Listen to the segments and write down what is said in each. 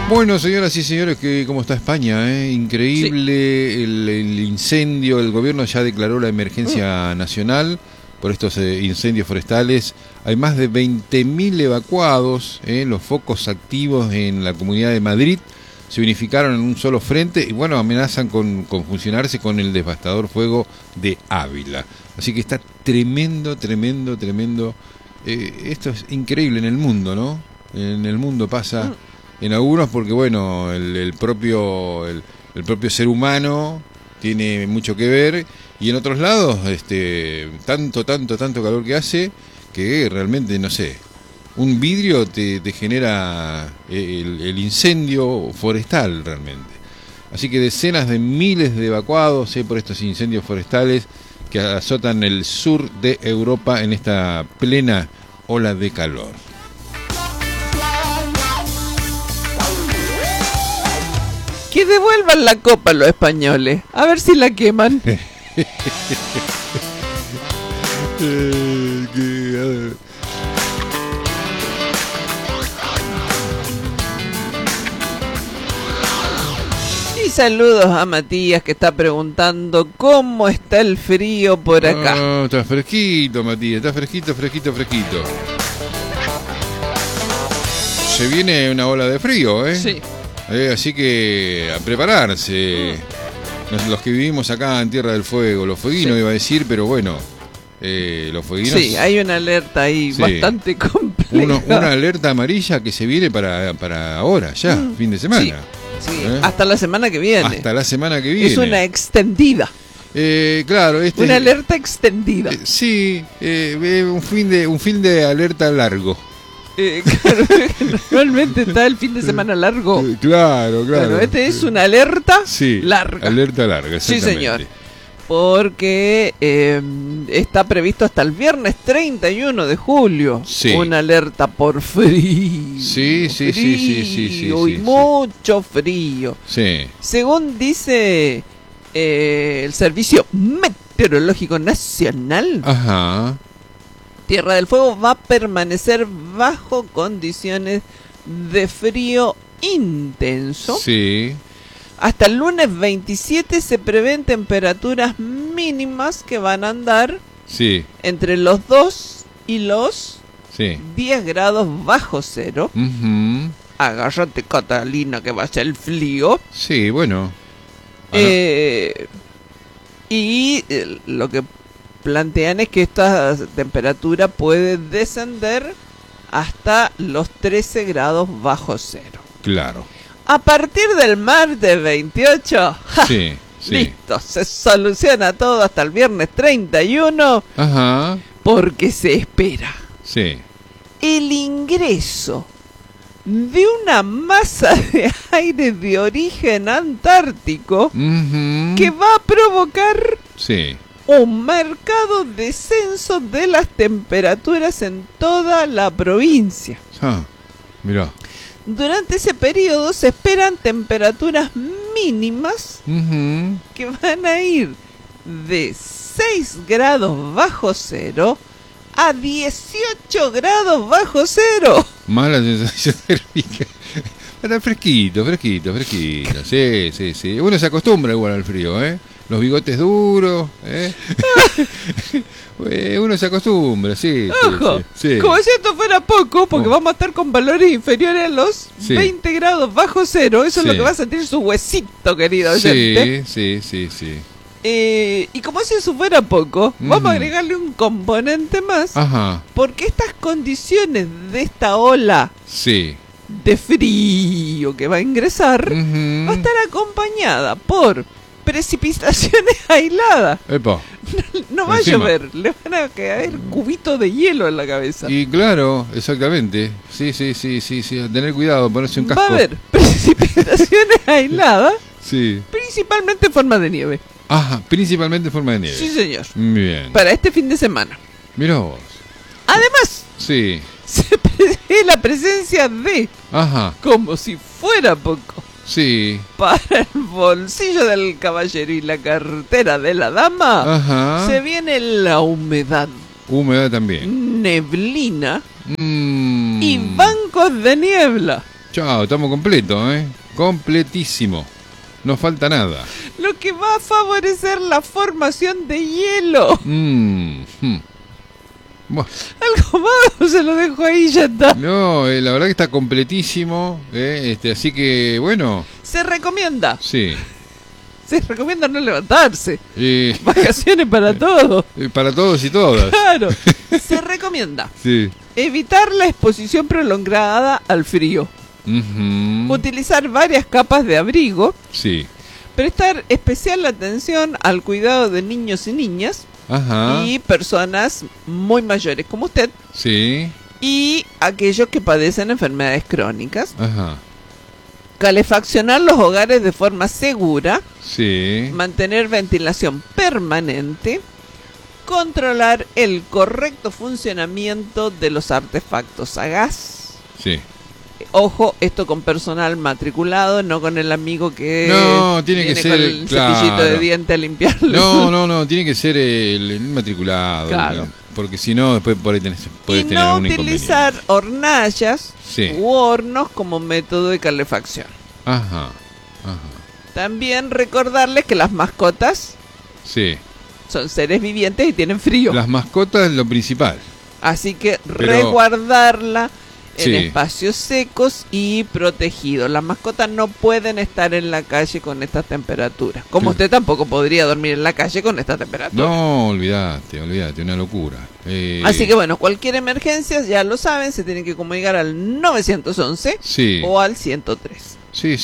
Bueno, señoras y señores, ¿cómo está España? Increíble. Sí. El incendio, el gobierno ya declaró la emergencia nacional por estos incendios forestales. Hay más de 20.000 evacuados, los focos activos en la Comunidad de Madrid se unificaron en un solo frente y bueno, amenazan con funcionarse con el devastador fuego de Ávila. Así que está tremendo. Esto es increíble en el mundo, ¿no? En el mundo pasa... En algunos porque, bueno, el propio ser humano tiene mucho que ver, y en otros lados, tanto calor que hace, que realmente, no sé, un vidrio te genera el incendio forestal realmente. Así que decenas de miles de evacuados por estos incendios forestales que azotan el sur de Europa en esta plena ola de calor. Que devuelvan la copa los españoles, a ver si la queman. Y saludos a Matías, que está preguntando cómo está el frío por acá. Está fresquito, Matías, está fresquito. Se viene una ola de frío, ¿eh? Sí. Así que a prepararse. Los que vivimos acá en Tierra del Fuego, los fueguinos, sí. Iba a decir, pero bueno, los fueguinos. Sí, hay una alerta ahí, sí. Bastante compleja. Una alerta amarilla que se viene para ahora, ya, fin de semana. Sí. Hasta la semana que viene. Es una extendida. Claro, una alerta extendida. Sí, un fin de alerta largo. Claro, normalmente está el fin de semana largo. Claro. Bueno, es una alerta larga. Alerta larga, exactamente. Sí, señor. Porque está previsto hasta el viernes 31 de julio. Sí. Una alerta por frío. Sí. Y mucho frío. Sí. Según dice el Servicio Meteorológico Nacional. Ajá. Tierra del Fuego va a permanecer bajo condiciones de frío intenso. Sí. Hasta el lunes 27 se prevén temperaturas mínimas que van a andar entre los 2 y los 10 grados bajo cero. Uh-huh. Agárrate, Catalina, que va a ser el frío. Sí, bueno. Y lo que plantean es que esta temperatura puede descender hasta los 13 grados bajo cero. Claro. A partir del martes 28, listo, se soluciona todo hasta el viernes 31. Ajá. Porque se espera el ingreso de una masa de aire de origen antártico que va a provocar un marcado descenso de las temperaturas en toda la provincia. Mirá. Durante ese periodo se esperan temperaturas mínimas que van a ir de 6 grados bajo cero a 18 grados bajo cero. Mala sensación térmica. Está fresquito. Sí. Uno se acostumbra igual al frío, ¿eh? Los bigotes duros, uno se acostumbra, Ojo, como si esto fuera poco, porque vamos a estar con valores inferiores a los 20 grados bajo cero. Eso es lo que va a sentir su huesito, querido oyente. Sí. Y como si eso fuera poco, vamos a agregarle un componente más. Porque estas condiciones de esta ola de frío que va a ingresar va a estar acompañada por precipitaciones aisladas. No va a llover, le van a caer cubitos de hielo en la cabeza. Y claro, exactamente. Sí, a tener cuidado, ponerse un casco. Va a haber precipitaciones aisladas, principalmente en forma de nieve. Principalmente en forma de nieve. Sí, señor. Bien. Para este fin de semana. Mirá vos. Además, se prevé la presencia de, como si fuera poco, para el bolsillo del caballero y la cartera de la dama, se viene la humedad. Humedad también. Neblina y bancos de niebla. Chao, estamos completos, completísimo. No falta nada. Lo que va a favorecer la formación de hielo. Bueno. Algo más, se lo dejo ahí y ya está. No, la verdad que está completísimo, así que bueno. Se recomienda. Sí. Se recomienda no levantarse. Vacaciones para todos. Para todos y todas. Claro. Se recomienda evitar la exposición prolongada al frío. Utilizar varias capas de abrigo. Sí. Prestar especial atención al cuidado de niños y niñas. Y personas muy mayores como usted. Sí. Y aquellos que padecen enfermedades crónicas. Calefaccionar los hogares de forma segura. Sí. Mantener ventilación permanente. Controlar el correcto funcionamiento de los artefactos a gas. Sí. Ojo, esto con personal matriculado, no con el amigo que tiene que ser con el cepillito de diente a limpiarlo. No, tiene que ser el matriculado. Claro. Porque si no, después puedes tener un inconveniente. No utilizar hornallas u hornos como método de calefacción. También recordarles que las mascotas son seres vivientes y tienen frío. Las mascotas es lo principal. Así que resguardarla en espacios secos y protegidos. Las mascotas no pueden estar en la calle con estas temperaturas. Como usted tampoco podría dormir en la calle con estas temperaturas. No, olvídate, una locura. Así que bueno, cualquier emergencia, ya lo saben, se tienen que comunicar al 911 o al 103. Sí.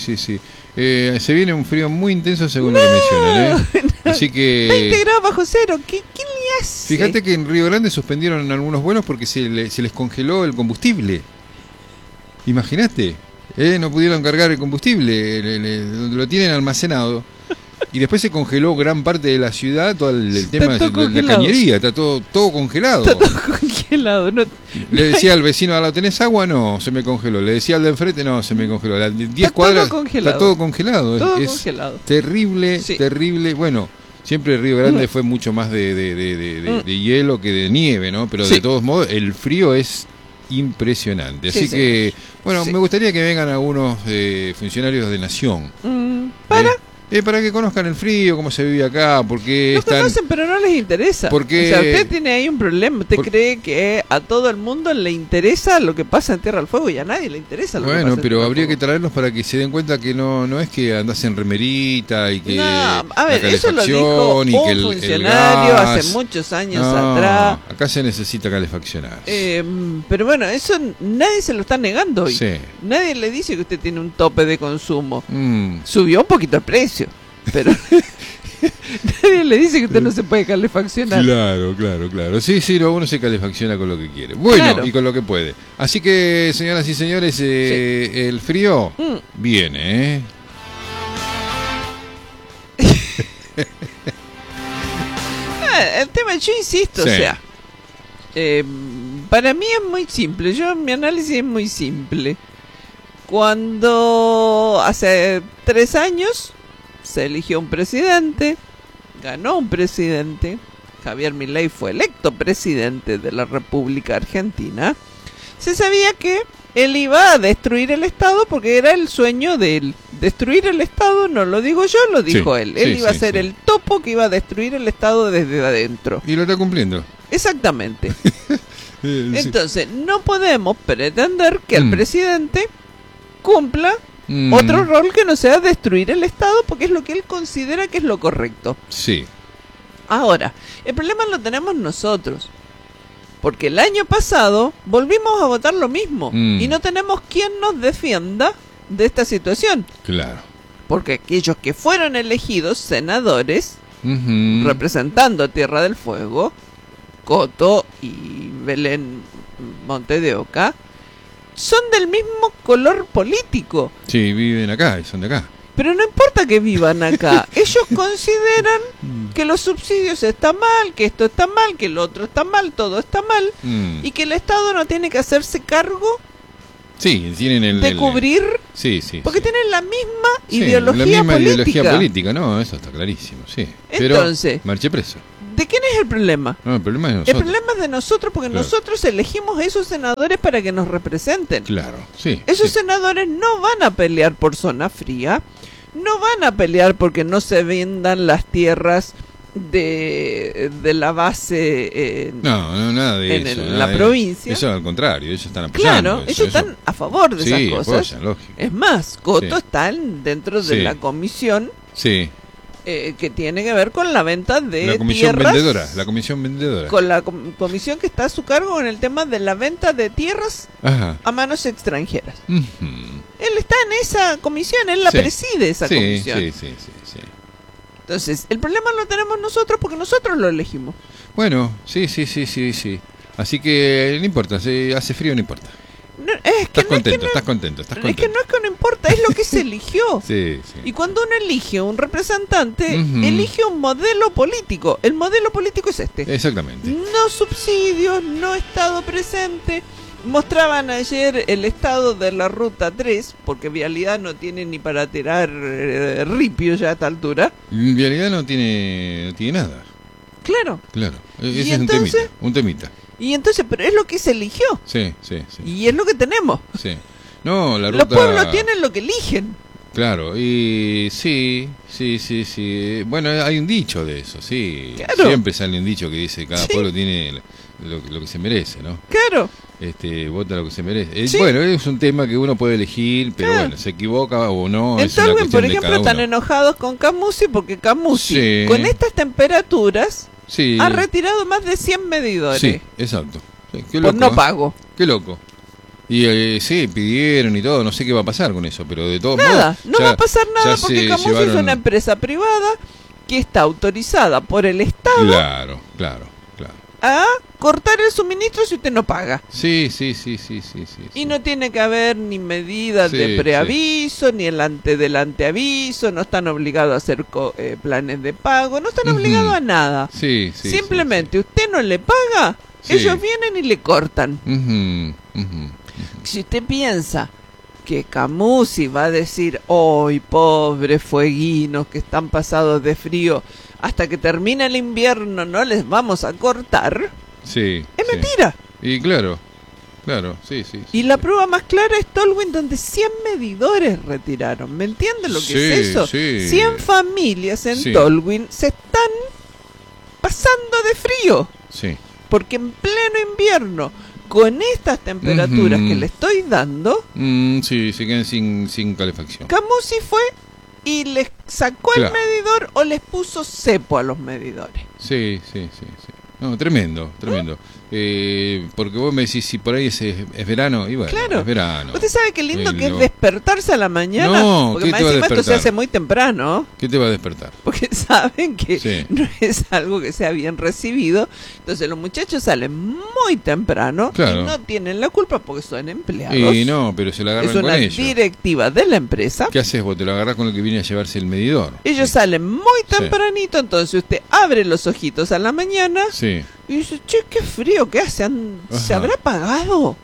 Se viene un frío muy intenso según lo que mencionan, Así que 20 grados bajo cero, ¿qué le hace? Fíjate que en Río Grande suspendieron algunos vuelos porque se les congeló el combustible. Imagínate, no pudieron cargar el combustible, donde lo tienen almacenado. Y después se congeló gran parte de la ciudad, todo el tema de la cañería, está todo congelado. Está todo congelado. Le decía al vecino, ¿la tenés agua? No, se me congeló. Le decía al de enfrente, no, se me congeló. Las 10 cuadras está todo congelado. Todo es congelado. Terrible, terrible. Bueno, siempre Río Grande fue mucho más de hielo que de nieve, ¿no? Pero de todos modos, el frío es impresionante. Así que, bueno, me gustaría que vengan algunos funcionarios de Nación. Para que conozcan el frío, cómo se vive acá, porque conocen, pero no les interesa. Porque... O sea, usted tiene ahí un problema. Usted cree que a todo el mundo le interesa lo que pasa en Tierra del Fuego y a nadie le interesa lo que pasa en Tierra del Fuego. Bueno, pero habría que traerlos para que se den cuenta que no es que andas en remerita y que a ver, eso lo dijo un funcionario hace muchos años atrás. Acá se necesita calefaccionar. Pero bueno, eso nadie se lo está negando hoy. Nadie le dice que usted tiene un tope de consumo. Subió un poquito el precio, pero nadie le dice que usted no se puede calefaccionar. Claro. Sí, uno se calefacciona con lo que quiere. Bueno, y con lo que puede. Así que, señoras y señores, el frío viene, El tema, yo insisto, o sea, para mí es muy simple. Mi análisis es muy simple. Cuando hace 3 años se eligió un presidente, ganó un presidente, Javier Milei fue electo presidente de la República Argentina, se sabía que él iba a destruir el Estado porque era el sueño de él. Destruir el Estado no lo digo yo, lo dijo él. Él iba a ser el topo que iba a destruir el Estado desde adentro. Y lo está cumpliendo. Exactamente. Entonces, no podemos pretender que el presidente cumpla otro rol que no sea destruir el Estado, porque es lo que él considera que es lo correcto. Sí. Ahora, el problema lo tenemos nosotros, porque el año pasado volvimos a votar lo mismo y no tenemos quien nos defienda de esta situación. Claro. Porque aquellos que fueron elegidos senadores representando a Tierra del Fuego, Coto y Belén Monte de Oca, son del mismo color político. Sí, viven acá, son de acá. Pero no importa que vivan acá. Ellos consideran que los subsidios están mal, que esto está mal, que el otro está mal, todo está mal, y que el Estado no tiene que hacerse cargo de cubrir, porque tienen la misma ideología política. No, eso está clarísimo, sí. Entonces, pero marche preso. ¿De quién es el problema? No, el problema es de nosotros. El problema más de nosotros porque nosotros elegimos a esos senadores para que nos representen. Claro, sí. Esos senadores no van a pelear por zona fría, no van a pelear porque no se vendan las tierras de la base nada de eso, en la provincia. Eso al contrario, ellos están apoyando. Claro, ellos están a favor de esas cosas. Apoyan, lógico. Es más, Coto está dentro de la comisión que tiene que ver con la venta de la comisión tierras. La comisión vendedora. Con la comisión que está a su cargo en el tema de la venta de tierras a manos extranjeras. Él está en esa comisión, él la preside esa comisión. Sí. Entonces, el problema lo tenemos nosotros porque nosotros lo elegimos. Bueno, sí. Así que no importa, si hace frío no importa. No, estás contento. Es que no es que no importa, es lo que se eligió. Sí. Y cuando uno elige un representante, elige un modelo político. El modelo político es este. Exactamente. No subsidios, no Estado presente. Mostraban ayer el estado de la ruta 3, porque Vialidad no tiene ni para tirar ripio ya a esta altura. Vialidad no tiene nada. Claro. Ese es un temita. Y entonces, pero es lo que se eligió. Sí. Y es lo que tenemos. Sí. No, la ruta... Los pueblos tienen lo que eligen. Claro, y sí. Bueno, hay un dicho de eso, sí. Claro. Siempre sale un dicho que dice que cada pueblo tiene lo que se merece, ¿no? Claro. Vota lo que se merece. Bueno, es un tema que uno puede elegir, pero bueno, se equivoca o no. En Tolwyn, por ejemplo, están enojados con Camusi porque Camusi, con estas temperaturas, ha retirado más de 100 medidores. Sí, exacto. Qué loco, por no pago. Qué loco. Y pidieron y todo, no sé qué va a pasar con eso, pero de todos modos... No va a pasar nada porque Camusi es una empresa privada que está autorizada por el Estado. Claro. A cortar el suministro si usted no paga. Sí. Y no tiene que haber ni medidas de preaviso, ni el del anteaviso, no están obligados a hacer planes de pago, no están obligados a nada. Simplemente usted no le paga, ellos vienen y le cortan. Si usted piensa que Camusi va a decir, ¡ay, pobres fueguinos que están pasados de frío! Hasta que termine el invierno no les vamos a cortar. Es mentira. Y claro, sí. Y la prueba más clara es Tolwyn, donde 100 medidores retiraron. ¿Me entiende lo que es eso? 100 familias en Tolwyn se están pasando de frío. Porque en pleno invierno, con estas temperaturas que le estoy dando... se quedan sin calefacción. Camusi fue y les sacó el medidor o les puso cepo a los medidores. Sí. No, tremendo. Porque vos me decís, si por ahí es verano, y bueno, es verano. ¿Usted sabe qué lindo que es despertarse a la mañana? No, porque más encima esto se hace muy temprano. ¿Qué te va a despertar? Porque saben que no es algo que sea bien recibido. Entonces los muchachos salen muy temprano y no tienen la culpa porque son empleados. Y no, pero se la agarran con ellos. Es una directiva de la empresa. ¿Qué haces vos? Te lo agarrás con el que viene a llevarse el medidor. Ellos salen muy tempranito, entonces usted abre los ojitos a la mañana y dice, che, qué frío que hace. ¿Se habrá apagado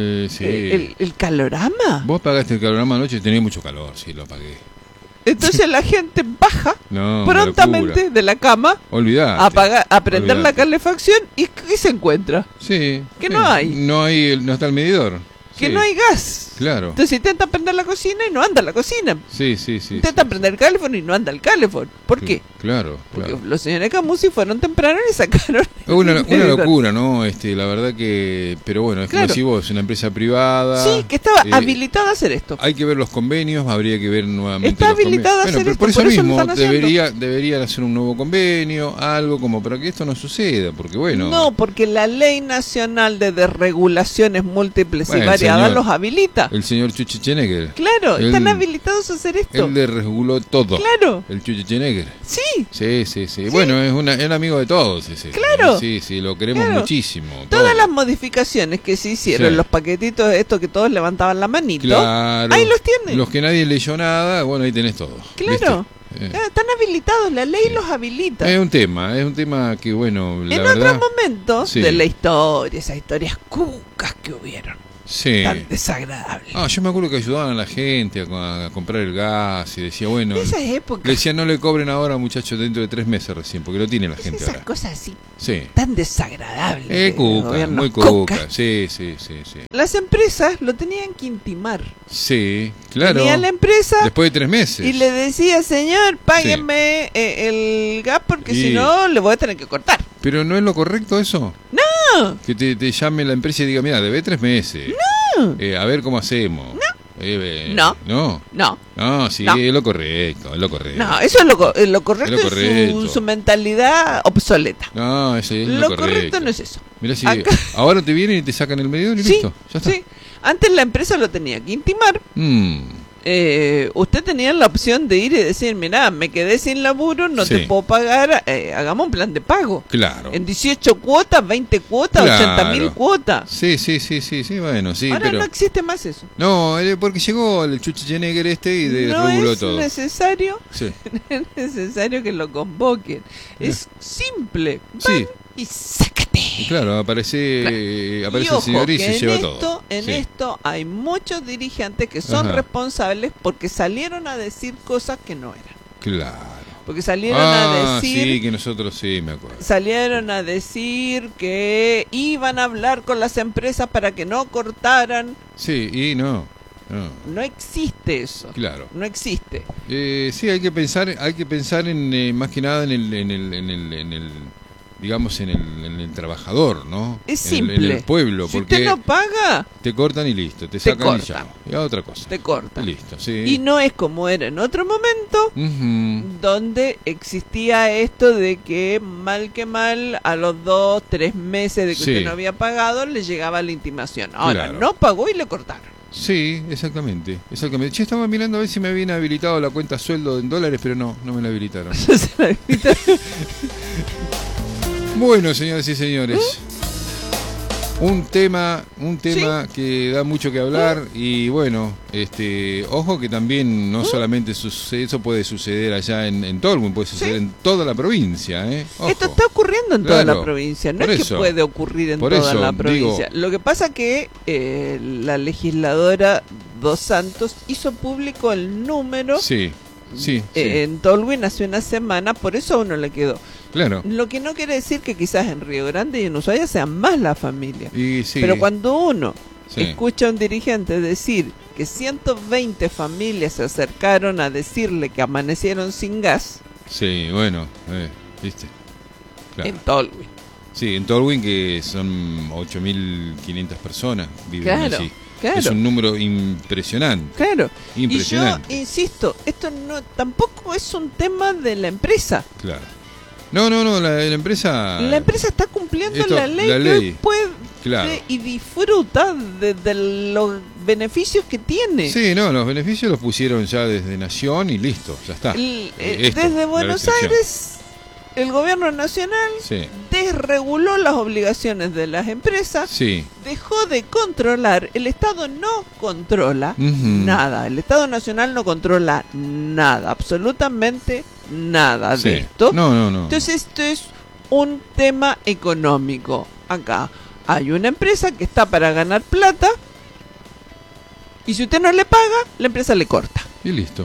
el calorama? Vos pagaste el calorama anoche y tenía mucho calor, lo apagué. Entonces la gente baja prontamente de la cama a prender la calefacción y ¿qué se encuentra? Que no hay. No está el medidor. Que no hay gas. Claro. Entonces intenta prender la cocina y no anda la cocina. Intenta prender el calefón y no anda el calefón. ¿Por qué? Claro. Porque los señores Camusi fueron temprano y sacaron... Una locura, ¿no? La verdad que... Pero bueno, es como decís vos, es una empresa privada. Sí, que estaba habilitada a hacer esto. Hay que ver los convenios, habría que ver nuevamente está los habilitada a hacer esto. Por eso mismo, deberían hacer un nuevo convenio, algo como para que esto no suceda, porque bueno... No, porque la Ley Nacional de Desregulaciones Múltiples y Variadas los habilita. El señor Schuetschenegger. Claro, están habilitados a hacer esto. Él le reguló todo. Claro. El Schuetschenegger. Sí. Bueno, es amigo de todos ese. Claro. Sí, lo queremos muchísimo. Todas las modificaciones que se hicieron, los paquetitos estos que todos levantaban la manito, claro, ahí los tienen. Los que nadie leyó nada, bueno, ahí tenés todo. Claro. Están habilitados, la ley los habilita. Es un tema que, bueno, en otro momento de la historia, esas historias cucas que hubieron. Sí. Tan desagradable. Yo me acuerdo que ayudaban a la gente a comprar el gas y decía, bueno, esa época. Le decían, no le cobren ahora, muchachos, dentro de 3 meses recién, porque lo tiene la gente esas ahora. Cosas así. Sí. Tan desagradables. Cuca, muy cuca. Sí. Las empresas lo tenían que intimar. Sí, claro. Venía la empresa. Después de 3 meses. Y le decía, señor, páguenme el gas porque si no, le voy a tener que cortar. ¿Pero no es lo correcto eso? No. Que te llame la empresa y diga, mira, debe 3 meses. No. A ver cómo hacemos. No, sí, es lo correcto, No, eso es lo correcto. Es su mentalidad obsoleta. No, eso es lo correcto. No es eso. Mirá, si ahora te vienen y te sacan el medidor y listo, ya está. Sí, antes la empresa lo tenía que intimar. Usted tenía la opción de ir y decir, mirá, me quedé sin laburo, no te puedo pagar, hagamos un plan de pago. Claro. En 18 cuotas, 20 cuotas, 80.000 cuotas. Sí, bueno, sí. Ahora no existe más eso. No, porque llegó el Schwarzenegger y reguló todo. No es necesario, es necesario que lo convoquen. Es simple. Van y sácate. Claro, aparece el señor y se lleva todo. En esto hay muchos dirigentes que son responsables porque salieron a decir cosas que no eran. Claro. Porque salieron a decir... Sí, que nosotros me acuerdo. Salieron a decir que iban a hablar con las empresas para que no cortaran. Sí, y no. No existe eso. Claro. No existe. Sí, hay que pensar en más que nada en el digamos en el trabajador, ¿no? Es simple. En el pueblo, si porque usted no paga, te cortan y listo, te sacan cortan. y ya. Y a otra cosa. Te cortan. Listo, sí. Y no es como era en otro momento, donde existía esto de que mal a los 2-3 meses de que usted no había pagado, le llegaba la intimación. Ahora, no pagó y le cortaron. Sí, exactamente. Yo estaba mirando a ver si me habían habilitado la cuenta sueldo en dólares, pero no me la habilitaron. Se la habilitaron. Bueno, señoras y señores, un tema que da mucho que hablar y bueno, ojo que también no solamente eso puede suceder allá en Tolwyn, puede suceder en toda la provincia, Ojo. Esto está ocurriendo en toda la provincia, no es que puede ocurrir en toda la provincia. Lo que pasa que la legisladora Dos Santos hizo público el número. Sí. En Tolwyn hace una semana, por eso a uno le quedó. Claro. Lo que no quiere decir que quizás en Río Grande y en Ushuaia sean más la familia. Pero cuando uno escucha a un dirigente decir que 120 familias se acercaron a decirle que amanecieron sin gas. Sí, bueno, ¿viste? Claro. En Tolwyn. Sí, en Tolwyn, que son 8.500 personas viven allí. Claro. Es un número impresionante. Claro. Impresionante. Y yo insisto, esto tampoco es un tema de la empresa. Claro. No, la empresa... La empresa está cumpliendo la ley que puede y disfruta de los beneficios que tiene. Sí, los beneficios los pusieron ya desde Nación y listo, ya está. Desde Buenos Aires, el gobierno nacional desreguló las obligaciones de las empresas, dejó de controlar. El Estado no controla nada. El Estado nacional no controla nada, absolutamente nada de esto. No. Entonces esto es un tema económico. Acá hay una empresa que está para ganar plata y si usted no le paga, la empresa le corta. Y listo.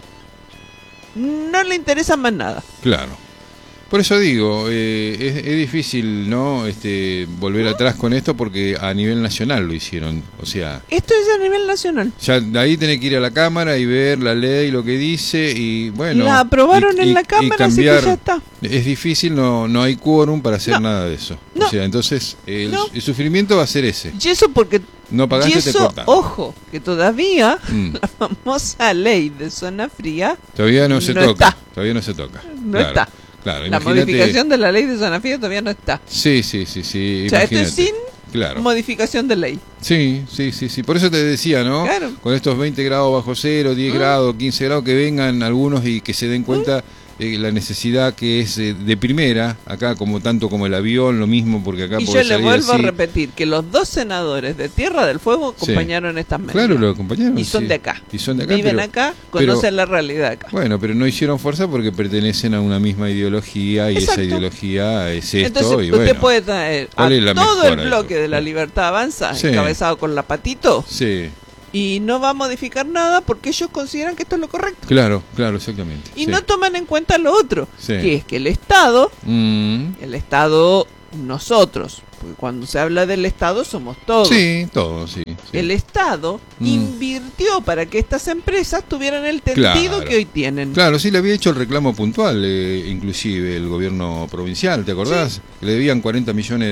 No le interesa más nada. Claro. Por eso digo, es difícil volver atrás con esto porque a nivel nacional lo hicieron, o sea... Esto es a nivel nacional. Ya de ahí tenés que ir a la Cámara y ver la ley, lo que dice y bueno... La aprobaron en la Cámara, así que ya está. Es difícil, no hay quórum para hacer nada de eso. O sea, entonces el sufrimiento va a ser ese. Y eso porque... No pagaste, te cortan. Ojo, que todavía la famosa ley de zona fría... Todavía no se toca. Está. Todavía no se toca. No está. Claro, la modificación de la ley de zona fría todavía no está. Sí. O sea, esto es sin modificación de ley. Sí. Por eso te decía, ¿no? Claro. Con estos 20 grados bajo cero, 10 grados, 15 grados, que vengan algunos y que se den cuenta la necesidad que es de primera, acá como tanto como el avión, lo mismo, porque acá... Y yo le vuelvo a repetir que los 2 senadores de Tierra del Fuego acompañaron estas medidas. Claro, lo acompañaron. Y son de acá. Y son de acá. Viven acá, conocen la realidad acá. Bueno, pero no hicieron fuerza porque pertenecen a una misma ideología y esa ideología es esto. Entonces, y usted puede traer a todo el bloque de la Libertad Avanza, encabezado con la Patito. Sí. Y no va a modificar nada porque ellos consideran que esto es lo correcto. Claro, exactamente. Y no toman en cuenta lo otro, que es que el Estado, nosotros, porque cuando se habla del Estado somos todos. Sí, todos, sí. El Estado invirtió para que estas empresas tuvieran el tendido que hoy tienen. Claro, sí, le había hecho el reclamo puntual, inclusive el gobierno provincial, ¿te acordás? Sí. Le debían 40 millones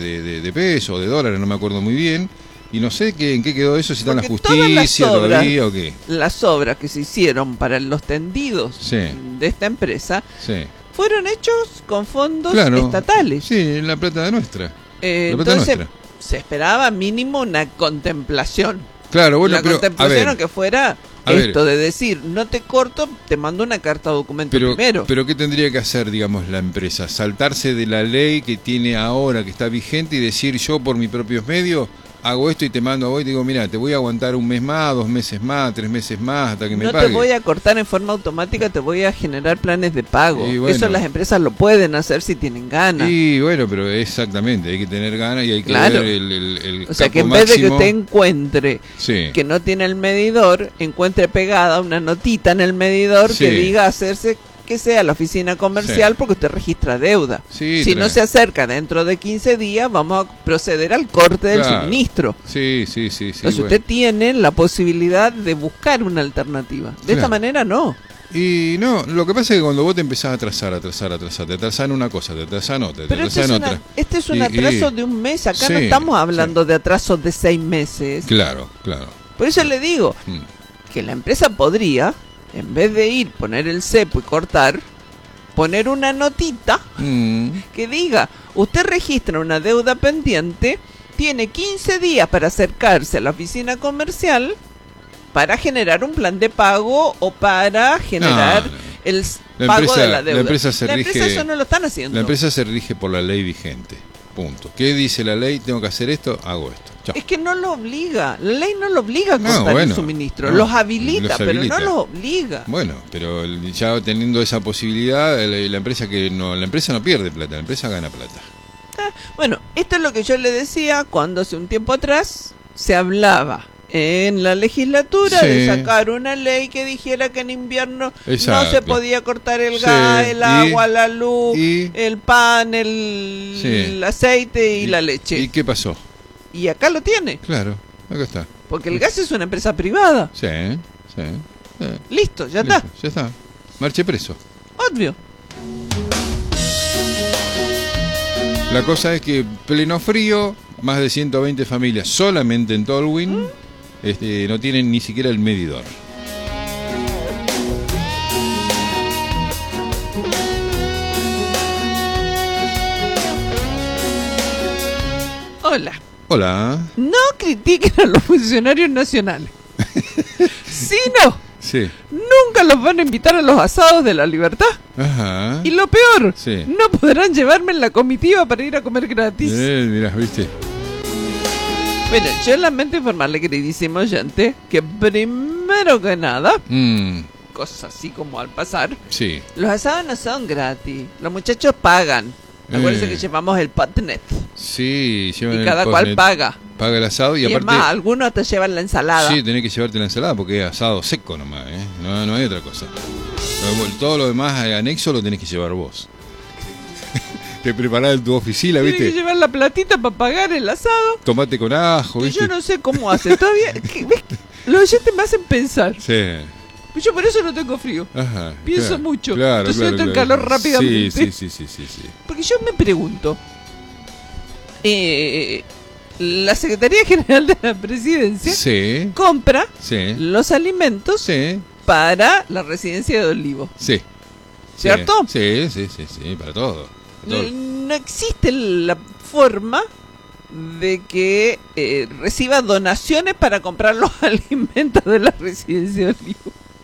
de pesos, de dólares, no me acuerdo muy bien. Y no sé en qué quedó eso, si está en la justicia todavía o qué. Las obras que se hicieron para los tendidos de esta empresa fueron hechos con fondos estatales. Sí, en la plata de nuestra. Entonces se esperaba mínimo una contemplación. Claro, bueno, la contemplación que fuera esto de decir, no te corto, te mando una carta documento primero. Pero ¿qué tendría que hacer, digamos, la empresa? ¿Saltarse de la ley que tiene ahora, que está vigente, y decir yo por mis propios medios hago esto y te mando a vos y te digo, mira, te voy a aguantar 1 mes más, 2 meses más, 3 meses más, hasta que me pague? No te voy a cortar en forma automática, te voy a generar planes de pago. Bueno, eso las empresas lo pueden hacer si tienen ganas. Y bueno, pero exactamente, hay que tener ganas y hay que ver el o sea, que en vez de que usted encuentre que no tiene el medidor, encuentre pegada una notita en el medidor que diga hacerse que sea la oficina comercial porque usted registra deuda. Si no se acerca dentro de 15 días, vamos a proceder al corte del suministro. Entonces usted tiene la posibilidad de buscar una alternativa. De esta manera no. Y no, lo que pasa es que cuando vos te empezás a atrasar, te atrasan una cosa, te atrasan otra, te atrasan otra. Este es un atraso de 1 mes, acá no estamos hablando de atrasos de 6 meses. Claro. Por eso le digo que la empresa podría, en vez de poner el cepo y cortar, poner una notita que diga, usted registra una deuda pendiente, tiene 15 días para acercarse a la oficina comercial para generar un plan de pago o para generar el pago de la deuda. La empresa eso no lo están haciendo. La empresa se rige por la ley vigente. Punto. ¿Qué dice la ley? Tengo que hacer esto, hago esto. Chao. Es que no lo obliga. La ley no lo obliga a cortar el suministro. Los habilita, pero no los obliga. Bueno, pero ya teniendo esa posibilidad, la empresa no pierde plata, la empresa gana plata. Bueno, esto es lo que yo le decía cuando hace un tiempo atrás se hablaba en la legislatura de sacar una ley que dijera que en invierno no se podía cortar el gas, el agua, la luz, el pan, el aceite y la leche. ¿Y qué pasó? Y acá lo tiene. Claro, acá está. Porque el gas es una empresa privada. Sí. Listo, ya está. Marche preso. Obvio. La cosa es que pleno frío, más de 120 familias solamente en Tolwyn no tienen ni siquiera el medidor. Hola. No critiquen a los funcionarios nacionales. Nunca los van a invitar a los asados de la Libertad. Ajá. Y lo peor, no podrán llevarme en la comitiva para ir a comer gratis. Mirá, ¿viste? Bueno, yo lamento informarle, queridísimo oyente, que primero que nada, cosas así como al pasar, los asados no son gratis. Los muchachos pagan. Acuérdense que llevamos el potnet. Sí, y cada cual paga. Paga el asado y aparte... es más, algunos te llevan la ensalada. Sí, tenés que llevarte la ensalada porque es asado seco nomás, no hay otra cosa. Todo lo demás anexo lo tenés que llevar vos. Te preparás en tu oficina, ¿viste? Tienes que llevar la platita para pagar el asado. Tomate con ajo, ¿viste? Yo no sé cómo hace. Todavía, ¿ves? Los oyentes me hacen pensar. Yo por eso no tengo frío. Ajá, pienso mucho. Yo siento el calor rápidamente. Sí. Porque yo me pregunto, la Secretaría General de la Presidencia compra los alimentos para la residencia de Olivo. ¿Cierto? Sí, para todo. No existe la forma de que reciba donaciones para comprar los alimentos de la residencia de Olivo.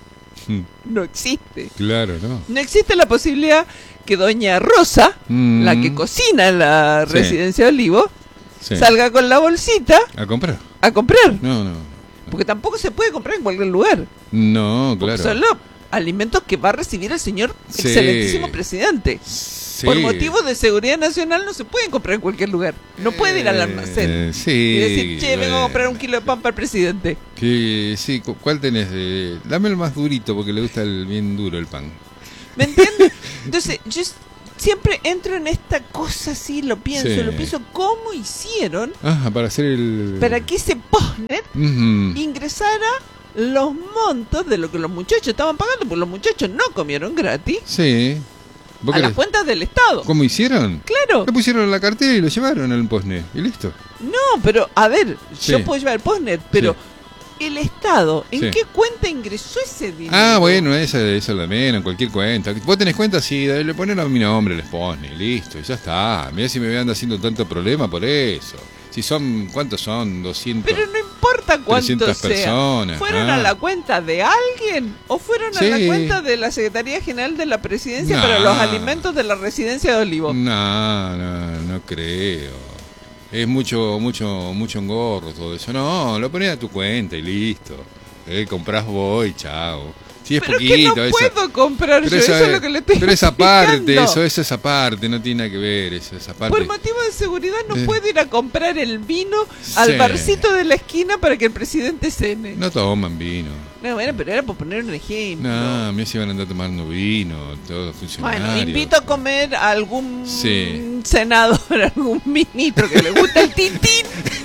No existe. Claro, no. No existe la posibilidad que doña Rosa, la que cocina en la residencia de Olivo, salga con la bolsita a comprar. No. Porque tampoco se puede comprar en cualquier lugar. No, claro. Son los alimentos que va a recibir el señor excelentísimo presidente. Por motivos de seguridad nacional no se pueden comprar en cualquier lugar. No puede ir al almacén y decir, che, vengo a comprar 1 kilo de pan para el presidente. Sí, ¿cuál tenés? Dame el más durito porque le gusta bien duro el pan. ¿Me entiendes? Entonces, yo siempre entro en esta cosa así, lo pienso, ¿cómo hicieron para que ese postnet ingresara los montos de lo que los muchachos estaban pagando? Porque los muchachos no comieron gratis. Sí. A las cuentas del Estado. ¿Cómo hicieron? Claro. Lo pusieron en la cartera y lo llevaron al postnet y listo. No, pero a ver, yo puedo llevar el postnet, pero el Estado, ¿en qué cuenta ingresó ese dinero? Ah, bueno, eso es lo menos, en cualquier cuenta. ¿Vos tenés cuenta? Sí, le ponen a mi nombre, les pone, listo, y ya está. Mirá si me ando haciendo tanto problema por eso. Si son, ¿cuántos son? 200. Pero no importa cuántos sea. Personas. ¿Fueron a la cuenta de alguien o fueron a la cuenta de la Secretaría General de la Presidencia para los alimentos de la residencia de Olivo? No creo. Es mucho engorro todo eso. No, lo pones a tu cuenta y listo. Comprás vos y chao. Sí, es pero poquito, es que no puedo comprar yo, eso es lo que le estoy Pero esa parte, esa parte, no tiene nada que ver, esa parte. Por motivo de seguridad no puedo ir a comprar el vino al barcito de la esquina para que el presidente cene. No toman vino. No, bueno, pero era por poner un ejemplo. No, a mí se van a andar tomando vino, todos funcionarios. Bueno, invito a comer a algún senador, algún ministro que le gusta el tintín.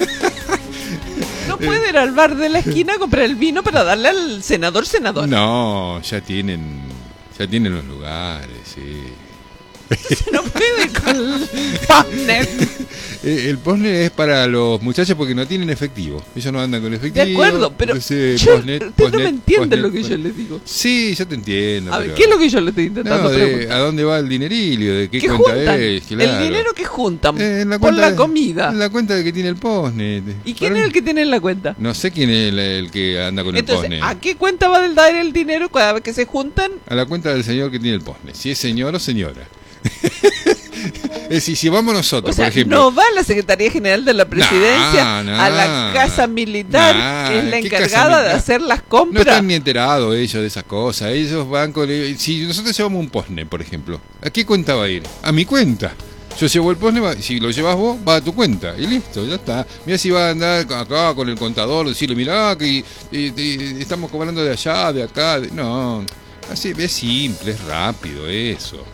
No puede ir al bar de la esquina a comprar el vino para darle al senador. No, ya tienen los lugares, sí. No puede ir con el postnet. El postnet es para los muchachos porque no tienen efectivo. Ellos no andan con efectivo. De acuerdo, pero usted no me entiende lo que yo les digo. Sí, yo te entiendo. A ver, ¿qué es lo que yo le estoy intentando preguntar? ¿A dónde va el dinerillo? ¿De qué cuenta juntan? es? Claro. El dinero que juntan por la comida. En la cuenta de que tiene el postnet. ¿Y quién es el que tiene en la cuenta? No sé quién es el que anda con el postnet. ¿A qué cuenta va a dar el dinero cada vez que se juntan? A la cuenta del señor que tiene el postnet. Si es señor o señora. Es decir, si vamos nosotros, por ejemplo. No va la Secretaría General de la Presidencia a la Casa Militar, que es la encargada de hacer las compras. No están ni enterados ellos de esas cosas. Ellos van con. Si nosotros llevamos un postnet, por ejemplo, ¿a qué cuenta va a ir? A mi cuenta. Yo llevo el postnet, si lo llevas vos, va a tu cuenta. Y listo, ya está. Mira si va a andar acá con el contador, decirle, mirá, que estamos cobrando de allá, de acá. No. Así es simple, es rápido eso.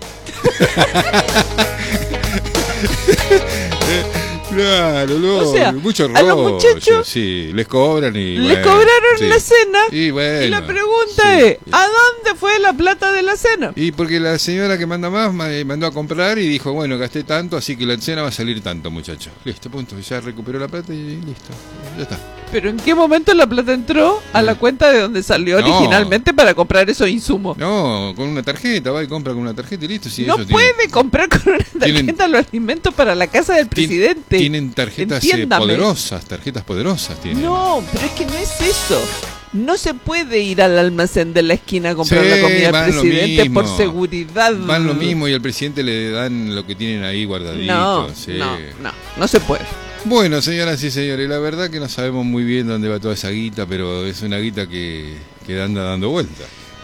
Claro, no, o sea, mucho rollo. A los muchachos les cobran les cobraron la cena y la pregunta es, ¿a dónde fue la plata de la cena? Y porque la señora que manda más mandó a comprar y dijo, bueno, gasté tanto, así que la cena va a salir tanto, muchachos. Listo, punto, ya recuperó la plata y listo, ya está. ¿Pero en qué momento la plata entró a la cuenta de donde salió originalmente para comprar esos insumos? No, con una tarjeta, va y compra con una tarjeta y listo. Si no puede comprar con una tarjeta los alimentos para la casa del presidente. Tienen tarjetas poderosas tienen. No, pero es que no es eso. No se puede ir al almacén de la esquina a comprar la comida del presidente por seguridad. Van lo mismo y al presidente le dan lo que tienen ahí guardadito. No se puede. Bueno, señoras y señores, la verdad que no sabemos muy bien dónde va toda esa guita, pero es una guita que anda dando vueltas.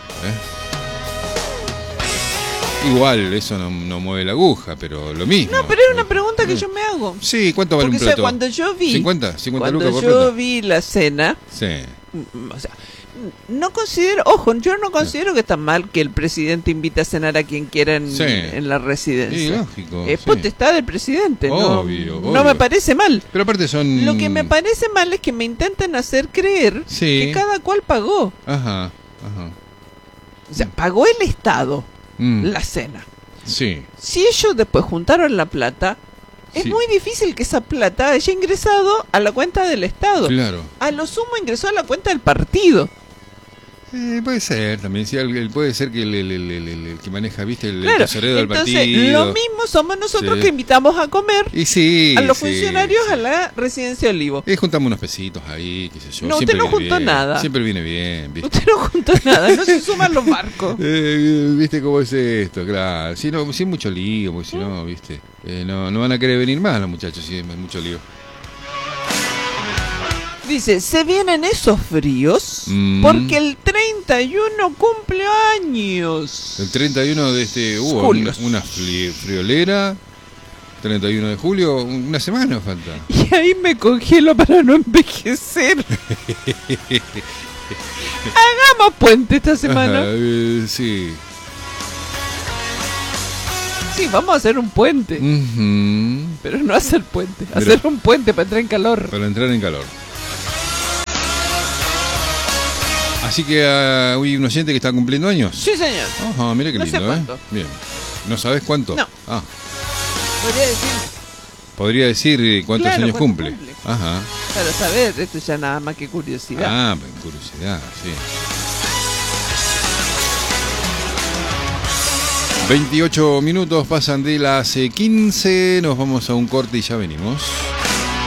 Igual, eso no mueve la aguja, pero lo mismo. No, pero es una pregunta que yo me hago. Sí, ¿cuánto vale un plato? Porque cuando yo vi... 50 lucas por plato. Cuando yo vi la cena... Sí. O sea, yo no considero que está mal que el presidente invite a cenar a quien quiera en la residencia. Sí, lógico. Es potestad del presidente. Obvio. No me parece mal. Pero aparte son... Lo que me parece mal es que me intenten hacer creer que cada cual pagó. Ajá. O sea, pagó el Estado la cena. Sí. Si ellos después juntaron la plata, es muy difícil que esa plata haya ingresado a la cuenta del Estado. Claro. A lo sumo ingresó a la cuenta del partido. Puede ser también, sí, puede ser que el que maneja, viste, el tesorero del partido. Lo mismo somos nosotros que invitamos a comer a los funcionarios a la Residencia Olivo. Juntamos unos pesitos ahí, qué sé yo. No, usted no juntó nada. Siempre viene bien, ¿viste? Usted no juntó nada, no se suman los barcos. ¿Viste cómo es esto? Claro, sin mucho lío, porque si no, ¿viste? No van a querer venir más los muchachos si hay mucho lío. Dice, se vienen esos fríos porque el 31 cumple años. El 31 de hubo una friolera. 31 de julio, una semana falta. Y ahí me congelo para no envejecer. Hagamos puente esta semana. Sí. Sí, vamos a hacer un puente. Pero no hacer puente, hacer un puente para entrar en calor. Para entrar en calor. Así que hay un oyente que está cumpliendo años. Sí, señor. Ajá, mira qué lindo, sé cuánto. Bien. ¿No sabes cuánto? No. Podría decir cuántos años cumple. Ajá. Para saber, esto ya nada más que curiosidad. Ah, curiosidad, sí. 28 minutos pasan de las 15. Nos vamos a un corte y ya venimos.